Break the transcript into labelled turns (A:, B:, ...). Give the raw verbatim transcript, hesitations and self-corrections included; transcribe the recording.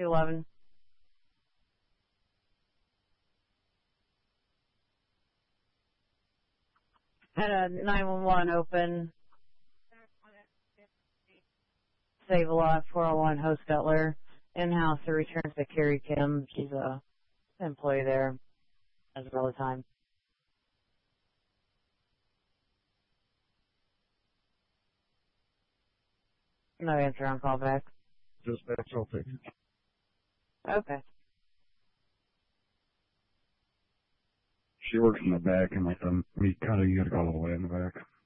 A: two eleven. And a nine one one open. Save a lot, four oh one, Host Cutler. In-house, it returns to Carrie Kim. She's a employee there. Does it all the time. No answer on callback.
B: Just that's all fixed.
A: Okay.
B: She works in the back, and like the meat cutter, you gotta go all the way in the back.